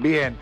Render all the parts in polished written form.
Bien.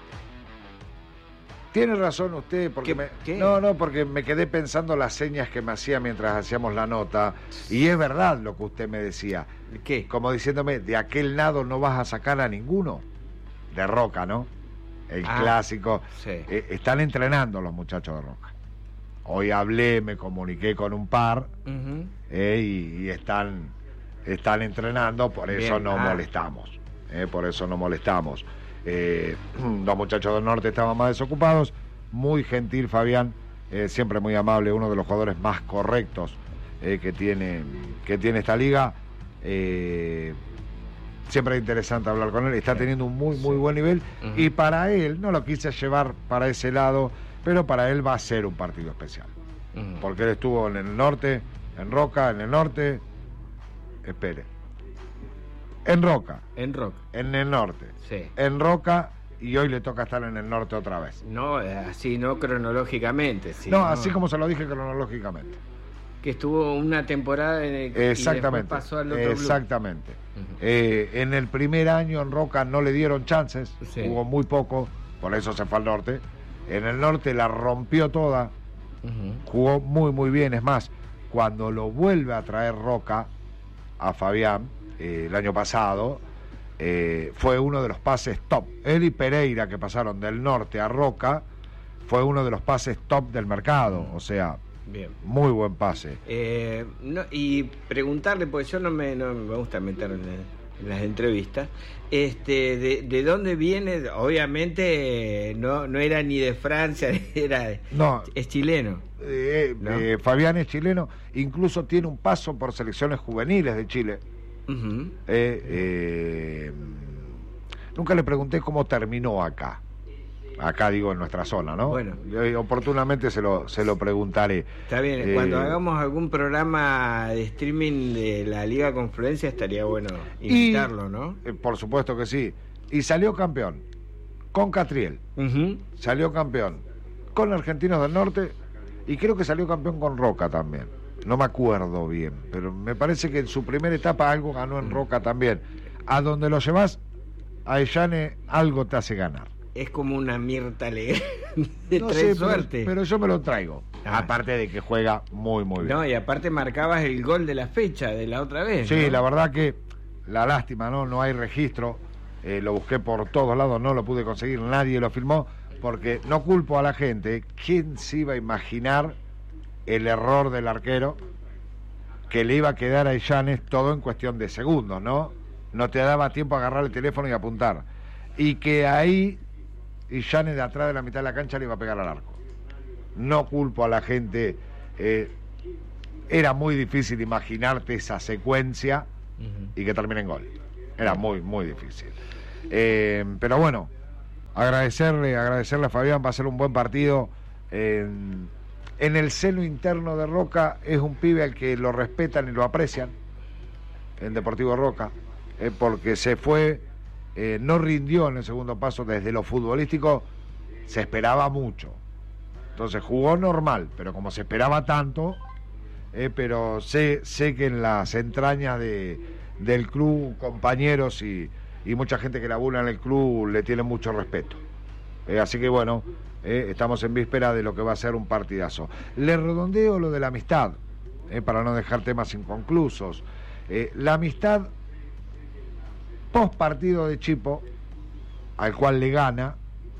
Tiene razón usted, porque porque me quedé pensando las señas que me hacía mientras hacíamos la nota, y es verdad lo que usted me decía. ¿Qué? Como diciéndome, de aquel lado no vas a sacar a ninguno. De Roca, ¿no? El clásico. Sí. Están entrenando los muchachos de Roca. Hoy hablé, me comuniqué con un par, y están entrenando, por eso no molestamos. Por eso no molestamos. Los muchachos del norte estaban más desocupados. Muy gentil Fabián, siempre muy amable, uno de los jugadores más correctos que tiene esta liga. Siempre es interesante hablar con él. Está teniendo un muy buen nivel, y para él, no lo quise llevar para ese lado, pero para él va a ser un partido especial, porque él estuvo en el norte, en Roca, en el norte. Espere. En Roca. En Roca. En el norte. Sí. En Roca, y hoy le toca estar en el norte otra vez. No, así no cronológicamente. No, así como se lo dije cronológicamente. Que estuvo una temporada en el que exactamente, pasó al otro exactamente. En el primer año en Roca no le dieron chances, jugó muy poco, por eso se fue al norte. En el norte la rompió toda, jugó muy bien. Es más, cuando lo vuelve a traer Roca a Fabián, el año pasado, fue uno de los pases top. Él y Pereira, que pasaron del norte a Roca, fue uno de los pases top del mercado. O sea, bien, muy buen pase. Y preguntarle, porque yo no me gusta meter en las entrevistas, de dónde viene. Obviamente no era ni de Francia, es chileno. ¿No? Fabián es chileno, incluso tiene un paso por selecciones juveniles de Chile. Nunca le pregunté cómo terminó acá. Acá digo, en nuestra zona, ¿no? Bueno, oportunamente se lo preguntaré. Está bien, cuando hagamos algún programa de streaming de la Liga Confluencia estaría bueno invitarlo, ¿no? Por supuesto que sí. Y salió campeón con Catriel. Salió campeón con Argentinos del Norte, y creo que salió campeón con Roca también. No me acuerdo bien, pero me parece que en su primera etapa algo ganó en Roca también. A donde lo llevas, a Ellane algo te hace ganar. Es como una Mirta Legrand no sé, suerte. Pero yo me lo traigo. Aparte de que juega muy bien. No, y aparte marcabas el gol de la fecha de la otra vez. Sí, ¿no? La verdad que la lástima, no hay registro. Lo busqué por todos lados, no lo pude conseguir, nadie lo filmó, porque no culpo a la gente. ¿Quién se iba a imaginar el error del arquero, que le iba a quedar a Illanes todo en cuestión de segundos, ¿no? No te daba tiempo a agarrar el teléfono y apuntar. Y que ahí Illanes, de atrás de la mitad de la cancha, le iba a pegar al arco. No culpo a la gente. Era muy difícil imaginarte esa secuencia y que termine en gol. Era muy difícil. Pero bueno, agradecerle a Fabián. Va a ser un buen partido. En el seno interno de Roca es un pibe al que lo respetan y lo aprecian, en Deportivo Roca, porque se fue, no rindió en el segundo paso. Desde lo futbolístico se esperaba mucho, entonces jugó normal, pero como se esperaba tanto, pero sé que en las entrañas del club, compañeros y mucha gente que labura en el club le tienen mucho respeto. Así que bueno, estamos en víspera de lo que va a ser un partidazo. Le redondeo lo de la amistad, para no dejar temas inconclusos. La amistad post partido de Chipo, al cual le gana,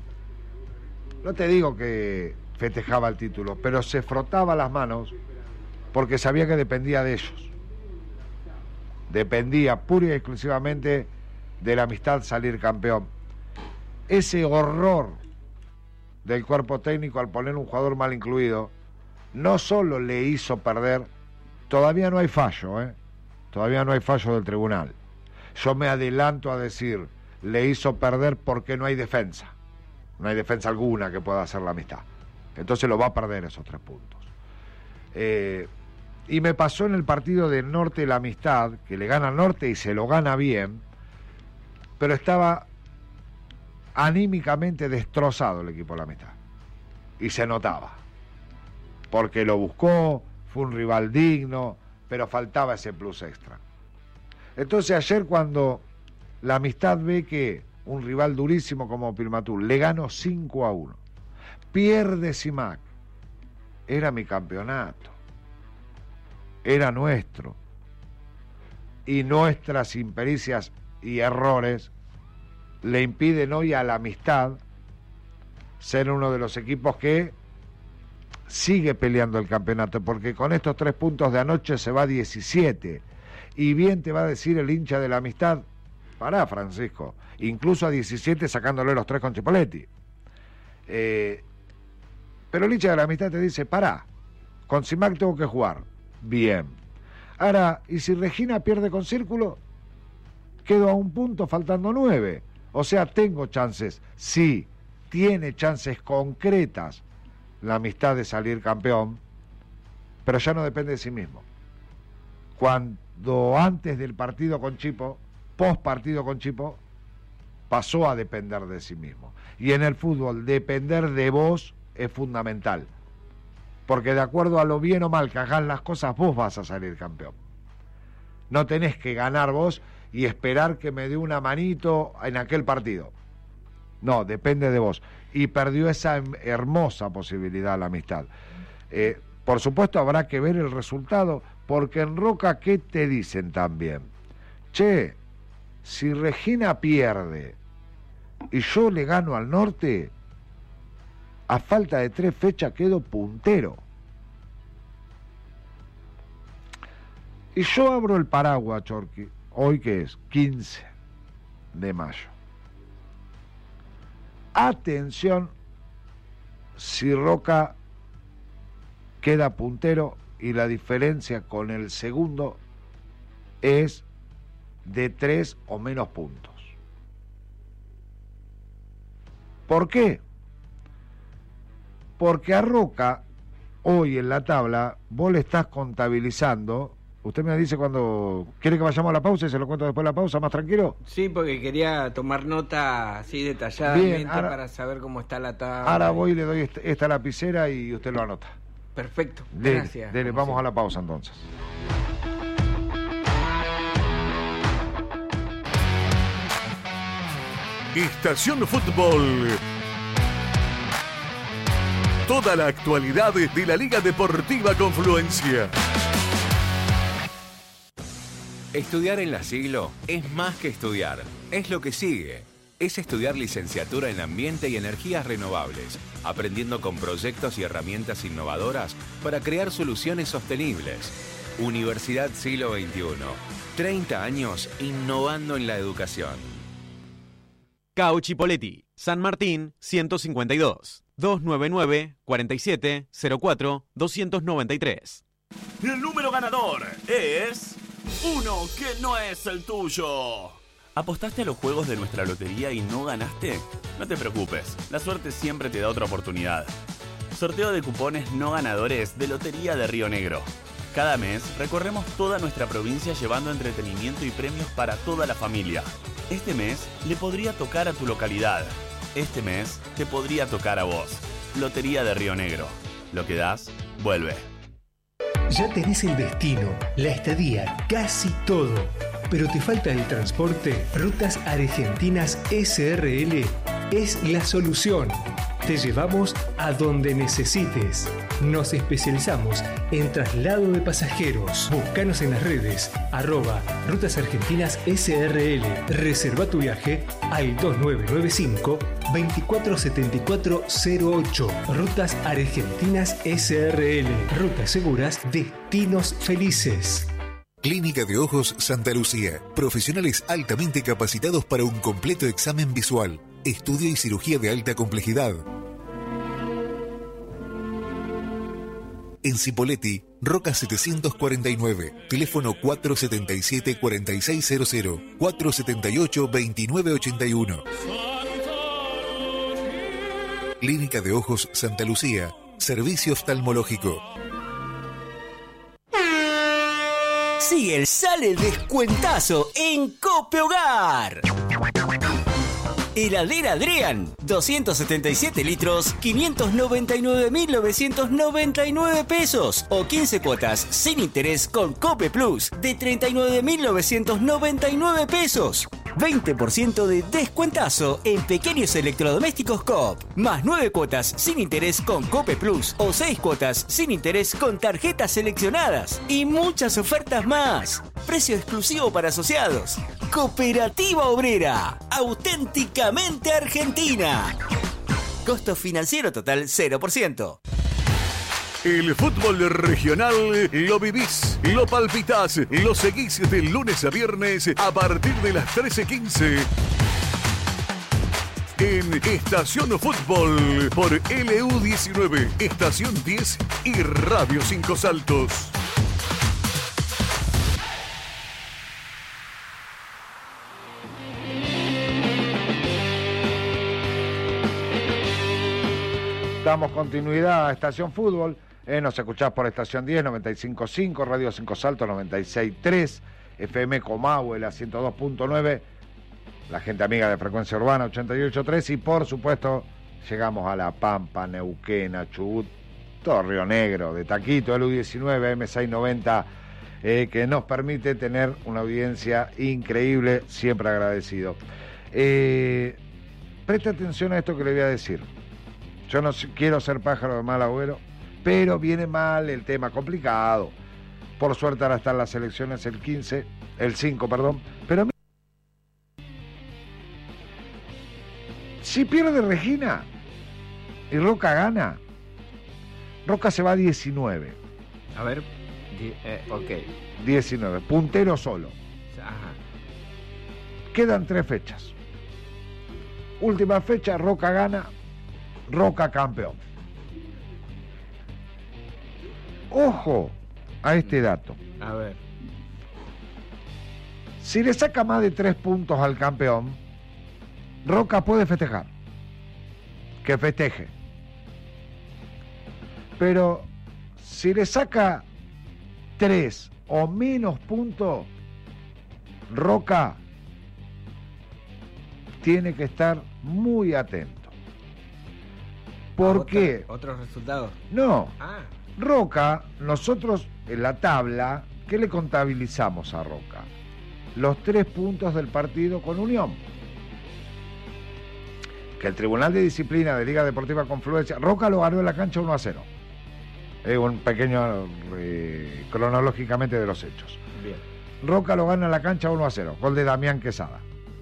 no te digo que festejaba el título, pero se frotaba las manos porque sabía que dependía de ellos. Dependía pura y exclusivamente de la amistad salir campeón. Ese horror del cuerpo técnico al poner un jugador mal incluido no solo le hizo perder, todavía no hay fallo, todavía no hay fallo del tribunal. Yo me adelanto a decir, le hizo perder porque no hay defensa. No hay defensa alguna que pueda hacer la amistad. Entonces lo va a perder esos 3 puntos. Y me pasó en el partido del Norte la amistad, que le gana al Norte y se lo gana bien, pero estaba anímicamente destrozado el equipo de la amistad. Y se notaba. Porque lo buscó, fue un rival digno, pero faltaba ese plus extra. Entonces ayer, cuando la amistad ve que un rival durísimo como Pilmatú, le gano 5-1. Pierde Simac. Era mi campeonato. Era nuestro. Y nuestras impericias y errores le impiden hoy a la Amistad ser uno de los equipos que sigue peleando el campeonato, porque con estos 3 puntos de anoche se va a 17. Y bien te va a decir el hincha de la Amistad, pará, Francisco, incluso a 17 sacándole los 3 con Chipoletti. Pero el hincha de la Amistad te dice, pará, con Simac tengo que jugar. Bien. Ahora, ¿y si Regina pierde con Círculo? Quedo a 1 punto, faltando 9. O sea, tengo chances. Sí, tiene chances concretas la Amistad de salir campeón, pero ya no depende de sí mismo. Cuando antes del partido con Chipo, post partido con Chipo, pasó a depender de sí mismo. Y en el fútbol, depender de vos es fundamental. Porque de acuerdo a lo bien o mal que hagas las cosas, vos vas a salir campeón. No tenés que ganar vos y esperar que me dé una manito en aquel partido. No, depende de vos. Y perdió esa hermosa posibilidad la Amistad. Por supuesto habrá que ver el resultado, porque en Roca, ¿qué te dicen también? Che, si Regina pierde y yo le gano al Norte, a falta de 3 fechas quedo puntero. Y yo abro el paraguas, Chorqui, hoy que es 15 de mayo. Atención, si Roca queda puntero y la diferencia con el segundo es de 3 o menos puntos. ¿Por qué? Porque a Roca, hoy en la tabla, vos le estás contabilizando. Usted me dice cuando quiere que vayamos a la pausa y se lo cuento después de la pausa, más tranquilo. Sí, porque quería tomar nota así detalladamente. Bien, ahora, para saber cómo está la tabla. Ahora voy y le doy esta lapicera y usted lo anota. Perfecto, gracias. Dele, vamos a la pausa entonces. Estación Fútbol. Toda la actualidad de la Liga Deportiva Confluencia. Estudiar en La Siglo es más que estudiar, es lo que sigue. Es estudiar licenciatura en Ambiente y Energías Renovables, aprendiendo con proyectos y herramientas innovadoras para crear soluciones sostenibles. Universidad Siglo XXI, 30 años innovando en la educación. CAU Chipoletti, San Martín 152, 299-4704-293. El número ganador es... uno que no es el tuyo. ¿Apostaste a los juegos de nuestra lotería y no ganaste? No te preocupes, la suerte siempre te da otra oportunidad. Sorteo de cupones no ganadores de Lotería de Río Negro. Cada mes recorremos toda nuestra provincia llevando entretenimiento y premios para toda la familia. Este mes le podría tocar a tu localidad. Este mes te podría tocar a vos. Lotería de Río Negro. Lo que das, vuelve. Ya tenés el destino, la estadía, casi todo. Pero te falta el transporte. Rutas Argentinas SRL es la solución. Te llevamos a donde necesites. Nos especializamos en traslado de pasajeros. Búscanos en las redes @Rutas Argentinas SRL. Reserva tu viaje al 2995-247408. Rutas Argentinas SRL. Rutas seguras, destinos felices. Clínica de Ojos Santa Lucía. Profesionales altamente capacitados para un completo examen visual, estudio y cirugía de alta complejidad. En Cipolletti, Roca 749, teléfono 477-4600, 478-2981. Clínica de Ojos Santa Lucía, servicio oftalmológico. Sigue el Sale Descuentazo en Cope Hogar. Heladera Adrián, 277 litros, 599.999 pesos o 15 cuotas sin interés con Cope Plus de 39.999 pesos. 20% de descuentazo en pequeños electrodomésticos Coop. Más 9 cuotas sin interés con Cope Plus o 6 cuotas sin interés con tarjetas seleccionadas. Y muchas ofertas más. Precio exclusivo para asociados. Cooperativa Obrera. Auténticamente argentina. Costo financiero total 0%. El fútbol regional lo vivís, lo palpitás, lo seguís de lunes a viernes a partir de las 13:15. En Estación Fútbol por LU19, Estación 10 y Radio 5 Saltos. Damos continuidad a Estación Fútbol. Nos escuchás por Estación 10, 95.5, Radio 5 Saltos 96.3, FM Comahue, la 102.9, la gente amiga de Frecuencia Urbana 88.3 y por supuesto llegamos a La Pampa, Neuquén, Chubut, todo Río Negro, de Taquito, LU19, M690, que nos permite tener una audiencia increíble, siempre agradecido. Preste atención a esto que le voy a decir. Yo no quiero ser pájaro de mal agüero, pero viene mal el tema complicado. Por suerte ahora están las elecciones el 5, pero si pierde Regina y Roca gana, Roca se va a 19. A ver, ok. 19, puntero solo. Ajá. Quedan 3 fechas. Última fecha, Roca gana, Roca campeón. Ojo a este dato. A ver. Si le saca más de 3 puntos al campeón, Roca puede festejar. Que festeje. Pero si le saca 3 o menos puntos, Roca tiene que estar muy atento. ¿Por qué? ¿Otros resultados? No. Ah. Roca, nosotros en la tabla, ¿qué le contabilizamos a Roca? Los 3 puntos del partido con Unión. Que el Tribunal de Disciplina de Liga Deportiva Confluencia, Roca lo ganó en la cancha 1-0. Un pequeño cronológicamente de los hechos. Bien. Roca lo gana en la cancha 1-0, gol de Damián Quesada.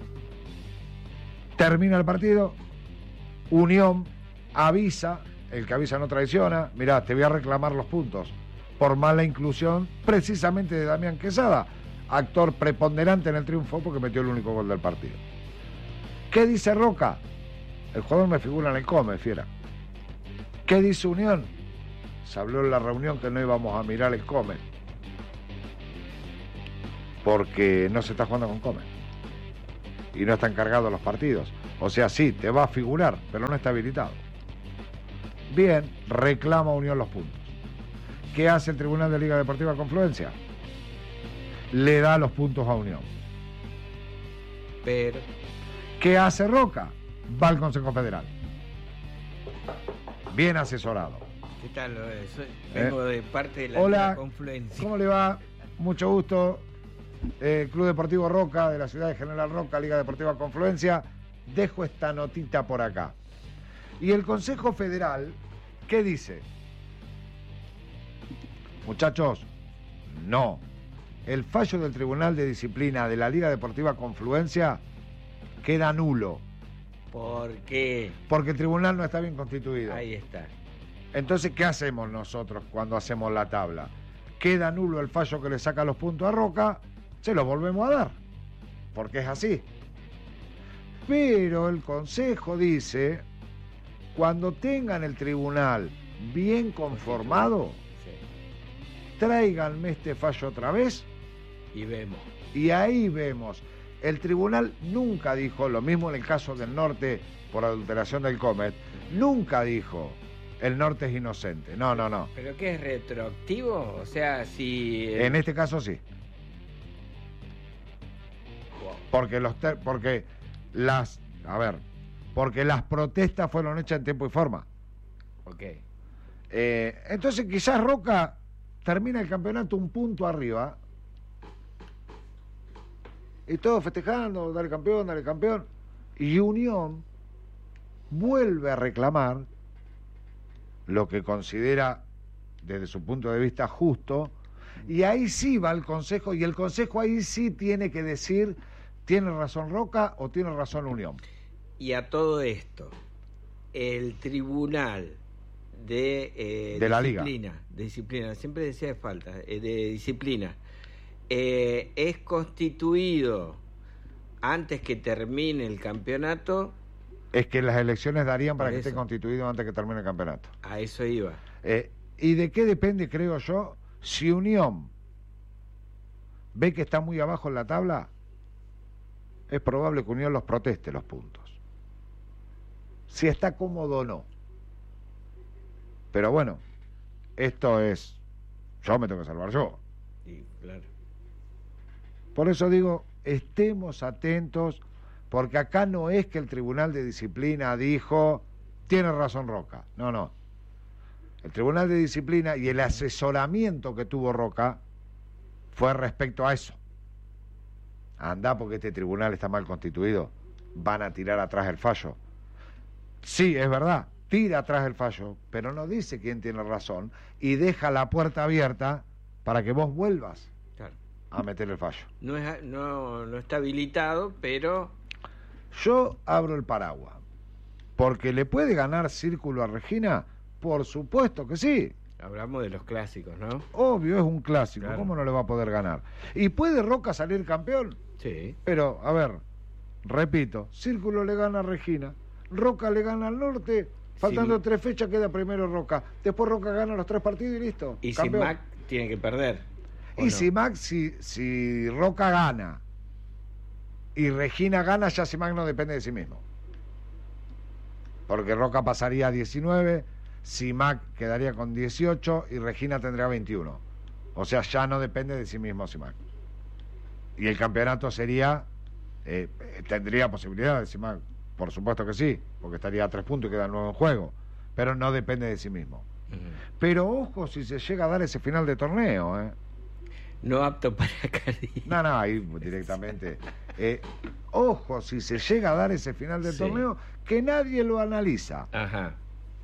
Termina el partido, Unión avisa, el que avisa no traiciona, mirá, te voy a reclamar los puntos por mala inclusión precisamente de Damián Quesada, actor preponderante en el triunfo porque metió el único gol del partido. ¿Qué dice Roca? El jugador me figura en el come, fiera. ¿Qué dice Unión? Se habló en la reunión que no íbamos a mirar el come porque no se está jugando con come y no están cargados los partidos. O sea, sí, te va a figurar, pero no está habilitado. Bien, reclama Unión los puntos. ¿Qué hace el Tribunal de Liga Deportiva Confluencia? Le da los puntos a Unión. Pero ¿qué hace Roca? Va al Consejo Federal. Bien asesorado. ¿qué tal? Vengo de parte de la Hola, Liga Confluencia. ¿Cómo le va? Mucho gusto. Club Deportivo Roca, de la ciudad de General Roca, Liga Deportiva Confluencia. Dejo esta notita por acá. Y el Consejo Federal, ¿qué dice? Muchachos, no. El fallo del Tribunal de Disciplina de la Liga Deportiva Confluencia queda nulo. ¿Por qué? Porque el tribunal no está bien constituido. Ahí está. Entonces, ¿qué hacemos nosotros cuando hacemos la tabla? Queda nulo el fallo que le saca los puntos a Roca, se los volvemos a dar, porque es así. Pero el Consejo dice, cuando tengan el tribunal bien conformado, tráiganme este fallo otra vez y vemos. Y ahí vemos. El tribunal nunca dijo, lo mismo en el caso del Norte por adulteración del Comet, nunca dijo el Norte es inocente. No, no, no. ¿Pero qué es retroactivo? O sea, si... En este caso sí. Porque las protestas fueron hechas en tiempo y forma. Ok. Entonces quizás Roca termina el campeonato un punto arriba y todos festejando, dale campeón, y Unión vuelve a reclamar lo que considera desde su punto de vista justo, y ahí sí va el Consejo, y el Consejo ahí sí tiene que decir, ¿tiene razón Roca o tiene razón Unión? Y a todo esto, el Tribunal de la disciplina, siempre decía de falta, de disciplina, es constituido antes que termine el campeonato. Es que las elecciones darían para que eso. esté constituido antes que termine el campeonato. A eso iba. ¿Y de qué depende, creo yo? Si Unión ve que está muy abajo en la tabla, es probable que Unión los proteste los puntos. Si está cómodo o no. Pero bueno, esto es... Yo me tengo que salvar yo. Sí, claro. Por eso digo, estemos atentos, porque acá no es que el Tribunal de Disciplina dijo, tiene razón Roca. No. El Tribunal de Disciplina y el asesoramiento que tuvo Roca fue respecto a eso. Andá porque este tribunal está mal constituido, van a tirar atrás el fallo. Sí, es verdad, tira atrás el fallo, pero no dice quién tiene razón y deja la puerta abierta para que vos vuelvas a meter el fallo. No está habilitado, pero... Yo abro el paraguas. ¿Porque le puede ganar Círculo a Regina? Por supuesto que sí. Hablamos de los clásicos, ¿no? Obvio, es un clásico. Claro. ¿Cómo no le va a poder ganar? ¿Y puede Roca salir campeón? Sí. Pero, a ver, repito, Círculo le gana a Regina, Roca le gana al Norte, faltando 3 fechas queda primero Roca. Después Roca gana los 3 partidos y listo. Y campeón. Simac tiene que perder. Y Simac, si Roca gana y Regina gana, ya Simac no depende de sí mismo. Porque Roca pasaría a 19, Simac quedaría con 18 y Regina tendría 21. O sea, ya no depende de sí mismo Simac. Y el campeonato sería, tendría posibilidad de Simac, por supuesto que sí, porque estaría a 3 puntos y queda 9 en juego, pero no depende de sí mismo. Pero ojo si se llega a dar ese final de torneo, No apto para Cardín. No, ahí directamente. Ojo si se llega a dar ese final de torneo, que nadie lo analiza. Ajá.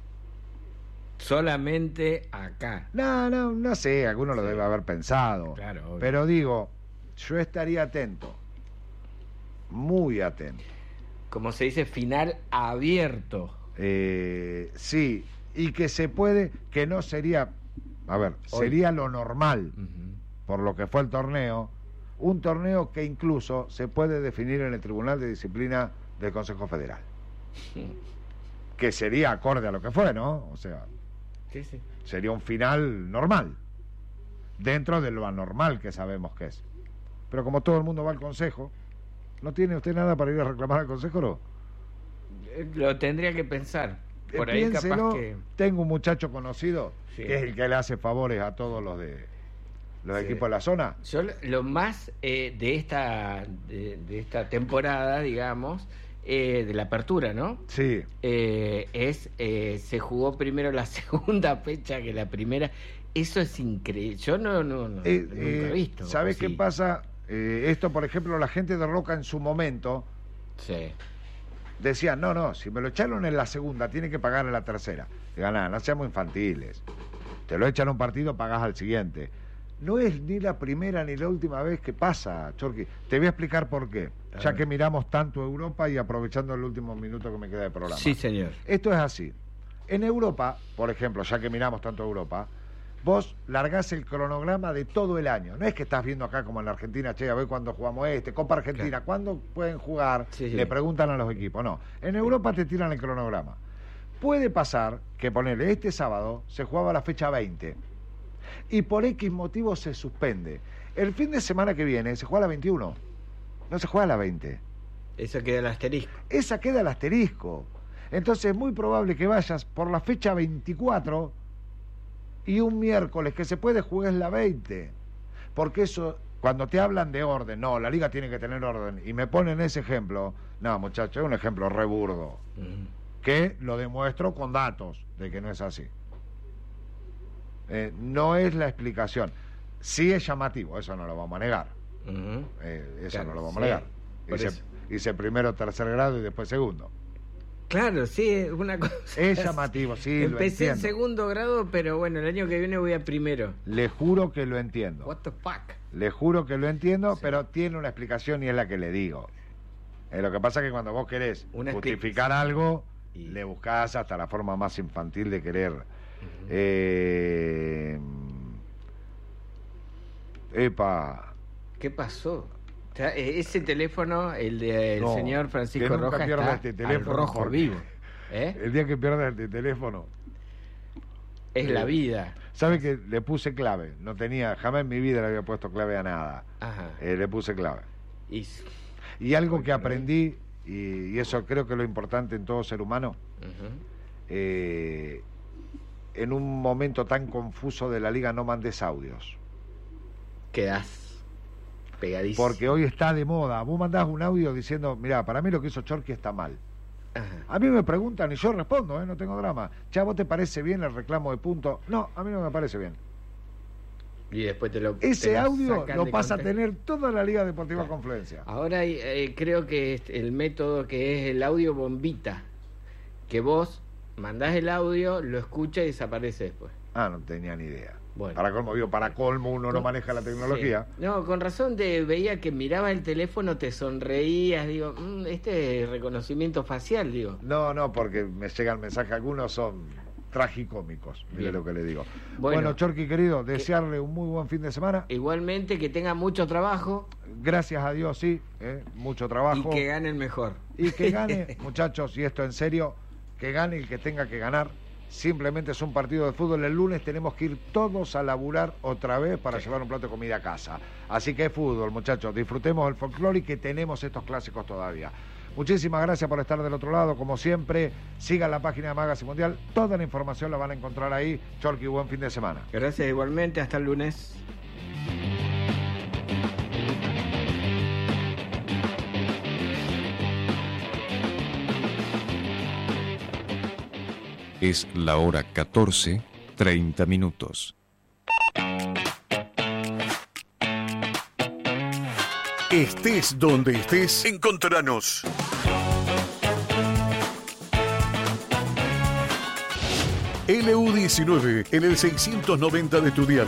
Solamente acá. No sé, alguno lo debe haber pensado. Claro, obvio. Pero digo, yo estaría atento, muy atento. Como se dice, final abierto. Sí, y que se puede, que no sería, a ver, sería lo normal, por lo que fue el torneo, un torneo que incluso se puede definir en el Tribunal de Disciplina del Consejo Federal. Que sería acorde a lo que fue, ¿no? O sea, sí. Sería un final normal, dentro de lo anormal que sabemos que es. Pero como todo el mundo va al Consejo, ¿no tiene usted nada para ir a reclamar al Consejo, no? Lo tendría que pensar. Por ahí Piénselo, capaz que... Tengo un muchacho conocido, que es el que le hace favores a todos los equipos de la zona. Yo lo más de esta temporada, digamos, de la apertura, ¿no? Sí. Se jugó primero la segunda fecha que la primera. Eso es increíble. Yo nunca he visto. ¿Sabes qué pasa? Esto, por ejemplo, la gente de Roca en su momento decían, no, si me lo echaron en la segunda, tiene que pagar en la tercera. Digan, no seamos infantiles. Te lo echan un partido, pagás al siguiente. No es ni la primera ni la última vez que pasa, Chorqui. Te voy a explicar por qué, ya que miramos tanto Europa y aprovechando el último minuto que me queda de programa. Sí, señor. Esto es así. En Europa, por ejemplo, ya que miramos tanto Europa, vos largás el cronograma de todo el año. No es que estás viendo acá como en la Argentina, che, a ver cuándo jugamos Copa Argentina, claro. ¿Cuándo pueden jugar? Sí. Le preguntan a los equipos. No, en Europa te tiran el cronograma. Puede pasar que, ponele, este sábado se jugaba la fecha 20 y por X motivo se suspende. El fin de semana que viene se juega la 21, no se juega la 20. Esa queda el asterisco. Esa queda el asterisco. Entonces es muy probable que vayas por la fecha 24 y un miércoles que se puede jugar es la 20. Porque eso, cuando te hablan de orden, no, la liga tiene que tener orden, y me ponen ese ejemplo, no, muchachos, es un ejemplo re burdo, que lo demuestro con datos de que no es así. No es la explicación. Sí es llamativo, eso no lo vamos a negar. Eso Claro, no lo vamos sí, a negar. por eso. Hice primero, tercer grado y después segundo. Claro, sí, es una cosa. Es llamativo, sí, lo Empecé en entiendo. segundo grado, pero bueno, el año que viene voy a primero. Le juro que lo entiendo. What the fuck. Le juro que lo entiendo, pero tiene una explicación y es la que le digo. Lo que pasa es que cuando vos querés Una justificar algo, le buscás hasta la forma más infantil de querer. Epa. ¿Qué pasó? Ese teléfono, el del No, señor Francisco que nunca Rojas, pierdas está este teléfono, al rojo porque vivo. ¿Eh? El día que pierdas el teléfono. Es la vida. ¿Sabe que le puse clave? No tenía, jamás en mi vida le había puesto clave a nada. Ajá. Le puse clave. Y algo que aprendí, y eso creo que es lo importante en todo ser humano, en un momento tan confuso de la liga no mandes audios. quedás pegadísimo. Porque hoy está de moda. Vos mandás un audio diciendo, mirá, para mí lo que hizo Chorqui está mal. Ajá. A mí me preguntan y yo respondo, no tengo drama. Che, ¿a vos te parece bien el reclamo de punto? No, a mí no me parece bien. Y después te lo Ese te audio sacan lo de pasa a contexto. tener toda la Liga Deportiva Confluencia. Ahora creo que el método que es el audio bombita, que vos mandás el audio, lo escuchas y desaparece después. Ah, no tenía ni idea. Bueno. Para colmo uno no maneja la tecnología. Sí. No, con razón veía que mirabas el teléfono, te sonreías, digo, este es reconocimiento facial, digo. No, porque me llegan mensajes, algunos son tragicómicos, mire Bien. lo que le digo. Bueno, Bueno, Chorqui querido, desearle un muy buen fin de semana. Igualmente, que tenga mucho trabajo. Gracias a Dios, sí, mucho trabajo. Y que gane el mejor. Y que gane, muchachos, y esto en serio, que gane el que tenga que ganar. Simplemente es un partido de fútbol. El lunes tenemos que ir todos a laburar otra vez para llevar un plato de comida a casa. Así que es fútbol, muchachos. Disfrutemos el folclore y que tenemos estos clásicos todavía. Muchísimas gracias por estar del otro lado. Como siempre, sigan la página de Magazine Mundial. Toda la información la van a encontrar ahí. Chorqui, buen fin de semana. Gracias igualmente. Hasta el lunes. Es la hora 14:30. Estés donde estés, encontranos. LU19 en el 690 de tu dial.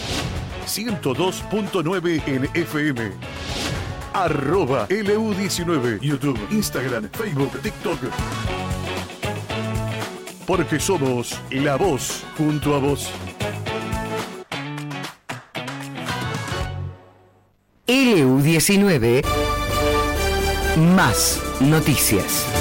102.9 en FM. @LU19. YouTube, Instagram, Facebook, TikTok. Porque somos la voz junto a vos. LU19 más noticias.